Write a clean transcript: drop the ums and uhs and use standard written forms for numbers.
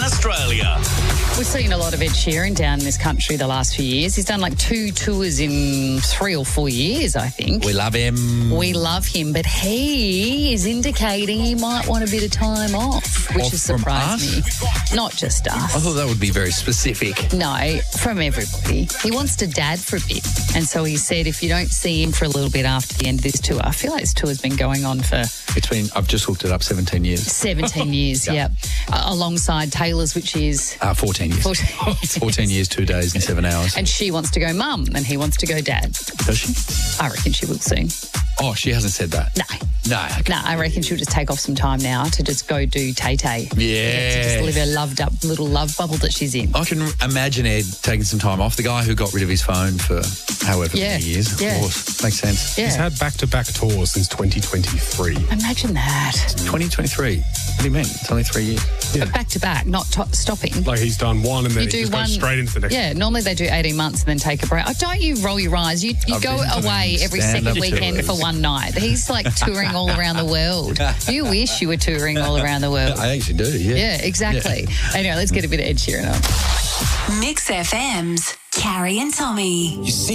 Australia. We've seen a lot of Ed Sheeran down in this country the last few years. He's done like 2 tours in 3 or 4 years, I think. We love him. We love him, but he is indicating he might want a bit of time off, which has from surprised me. Not just us. I thought that would be very specific. No, from everybody. He wants to dad for a bit. And so he said if you don't see him for a little bit after the end of this tour, I feel like this tour's been going on for... I've just looked it up, 17 years. 17 years, yeah. Alongside Taylor's, which is... 14 years. 14 years, 2 days and 7 hours. And she wants to go mum and he wants to go dad. Does she? I reckon she will soon. Oh, she hasn't said that? No. Okay. No, I reckon she'll just take off some time now to just go do Tay-Tay. Yeah. To just live her loved up little love bubble that she's in. I can imagine Ed taking some time off. The guy who got rid of his phone for however many years. Yeah. Of course. Makes sense. Yeah. He's had back-to-back tours since 2023. Imagine that. 2023. What do you mean? It's only 3 years. But back to back, not stopping. Like he's done one and then You he do just one, goes straight into the next. Yeah, normally they do 18 months and then take a break. Oh, don't you roll your eyes. You go away every second weekend for one night. He's like touring all around the world. You wish you were touring all around the world. I actually do, yeah. Yeah, exactly. Yeah. Anyway, let's get a bit of Ed Sheeran on. Mix FM's Carrie and Tommy. You see